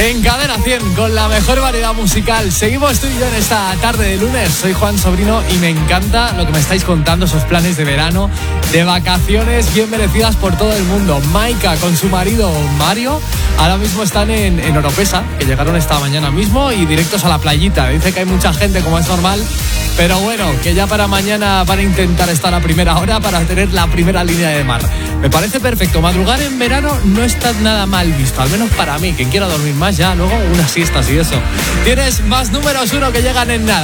En Cadena 100, con la mejor variedad musical. Seguimos tú y yo en esta tarde de lunes. Soy Juan Sobrino y me encanta lo que me estáis contando, esos planes de verano, de vacaciones bien merecidas por todo el mundo. Maika con su marido Mario ahora mismo están en Oropesa, que llegaron esta mañana mismo y directos a la playita. Dice que hay mucha gente, como es normal, pero bueno, que ya para mañana van a intentar estar a primera hora para tener la primera línea de mar. Me parece perfecto. Madrugar en verano no está nada mal visto, al menos para mí, que quiero dormir más ya, luego unas siestas y eso. Tienes más números 1 que llegan en nada.